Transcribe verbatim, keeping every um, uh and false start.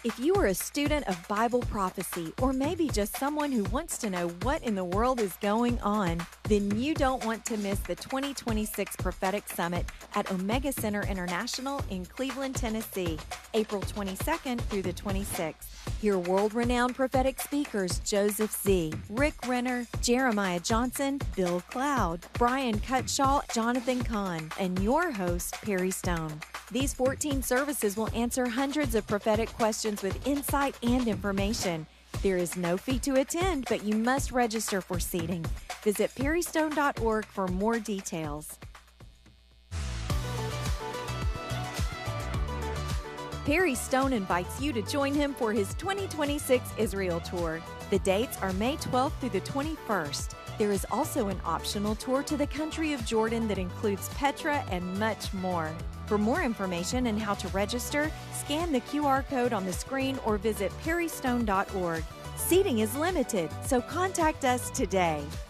If you are a student of Bible prophecy, or maybe just someone who wants to know what in the world is going on, then you don't want to miss the twenty twenty-six Prophetic Summit at Omega Center International in Cleveland, Tennessee, April twenty-second through the twenty-sixth. Hear world-renowned prophetic speakers Joseph Z., Rick Renner, Jeremiah Johnson, Bill Cloud, Brian Cutshaw, Jonathan Kahn, and your host, Perry Stone. These fourteen services will answer hundreds of prophetic questions with insight and information. There is no fee to attend, but you must register for seating. Visit perry stone dot org for more details. Perry Stone invites you to join him for his twenty twenty-six Israel Tour. The dates are May twelfth through the twenty-first. There is also an optional tour to the country of Jordan that includes Petra and much more. For more information and how to register, scan the Q R code on the screen or visit perry stone dot org. Seating is limited, so contact us today.